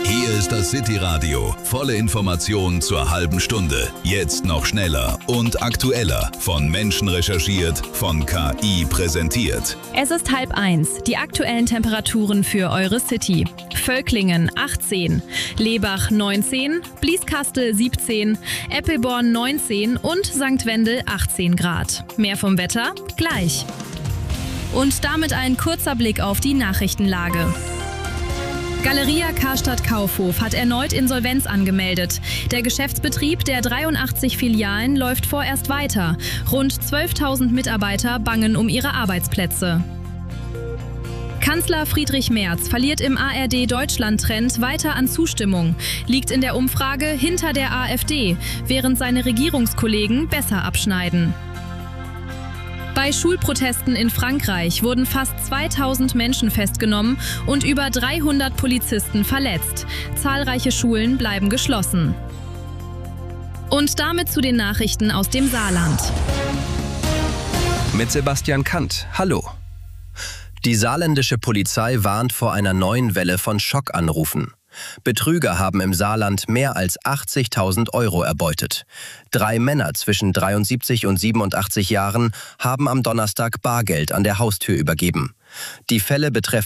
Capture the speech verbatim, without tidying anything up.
Hier ist das City Radio. Volle Informationen zur halben Stunde. Jetzt noch schneller und aktueller. Von Menschen recherchiert, von K I präsentiert. Es ist halb eins. Die aktuellen Temperaturen für eure City. Völklingen achtzehn, Lebach neunzehn, Blieskastel siebzehn, Eppelborn neunzehn und Sankt Wendel achtzehn Grad. Mehr vom Wetter gleich. Und damit ein kurzer Blick auf die Nachrichtenlage. Galeria Karstadt Kaufhof hat erneut Insolvenz angemeldet. Der Geschäftsbetrieb der dreiundachtzig Filialen läuft vorerst weiter. Rund zwölftausend Mitarbeiter bangen um ihre Arbeitsplätze. Kanzler Friedrich Merz verliert im A R D-Deutschland-Trend weiter an Zustimmung, liegt in der Umfrage hinter der AfD, während seine Regierungskollegen besser abschneiden. Bei Schulprotesten in Frankreich wurden fast zweitausend Menschen festgenommen und über dreihundert Polizisten verletzt. Zahlreiche Schulen bleiben geschlossen. Und damit zu den Nachrichten aus dem Saarland. Mit Sebastian Kant. Hallo. Die saarländische Polizei warnt vor einer neuen Welle von Schockanrufen. Betrüger haben im Saarland mehr als achtzigtausend Euro erbeutet. Drei Männer zwischen dreiundsiebzig und siebenundachtzig Jahren haben am Donnerstag Bargeld an der Haustür übergeben. Die Fälle betreffen